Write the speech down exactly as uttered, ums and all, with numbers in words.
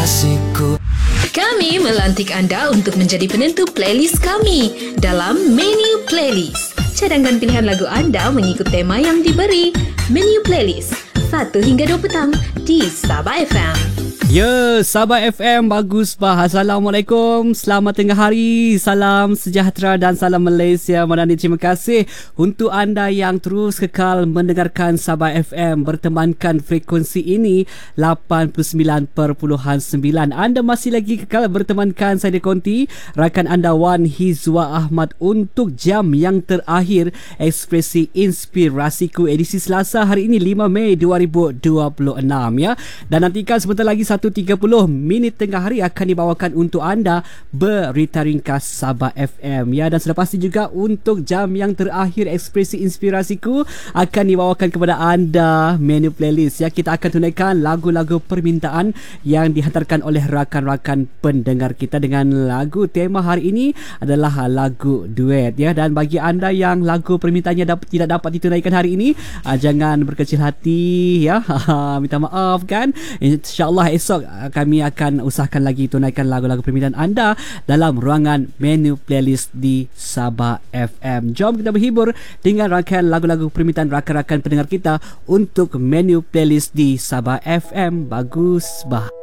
inspirasiku. Kami melantik anda untuk menjadi penentu playlist kami dalam Menu Playlist. Cadangkan pilihan lagu anda mengikut tema yang diberi. Menu Playlist satu hingga dua petang di Sabah F M. Ya, Sabah F M, bagus bah. Assalamualaikum, selamat tengah hari, salam sejahtera dan salam Malaysia. Madani, terima kasih untuk anda yang terus kekal mendengarkan Sabah F M, bertemankan frekuensi ini lapan puluh sembilan perpuluhan sembilan. Anda masih lagi kekal bertemankan saya Konti, rakan anda Wan Hizwa Ahmad untuk jam yang terakhir Ekspresi Inspirasiku edisi Selasa hari ini lima Mei dua ribu dua puluh enam ya. Dan nantikan sebentar lagi satu tiga puluh minit tengah hari akan dibawakan untuk anda berita ringkas Sabah F M ya. Dan sudah pasti juga untuk jam yang terakhir Ekspresi Inspirasiku akan dibawakan kepada anda Menu Playlist ya. Kita akan tunaikan lagu-lagu permintaan yang dihantarkan oleh rakan-rakan pendengar kita dengan lagu tema hari ini adalah lagu duet ya. Dan bagi anda yang lagu permintaannya dapat, tidak dapat ditunaikan hari ini, uh, jangan berkecil hati ya. Minta maaf kan. InsyaAllah esok kami akan usahakan lagi tunaikan lagu-lagu permintaan anda dalam ruangan Menu Playlist di Sabah F M. Jom kita berhibur dengan rangkaian lagu-lagu permintaan rakan-rakan pendengar kita untuk Menu Playlist di Sabah F M. Bagus bah.